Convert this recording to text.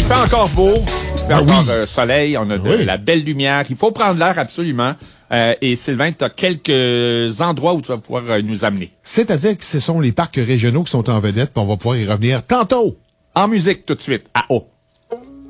fait encore beau, il fait encore oui. soleil, on a de la belle lumière. Il faut prendre l'air absolument. Et Sylvain, tu as quelques endroits où tu vas pouvoir nous amener. C'est-à-dire que ce sont les parcs régionaux qui sont en vedette, puis on va pouvoir y revenir tantôt. En musique tout de suite, à O.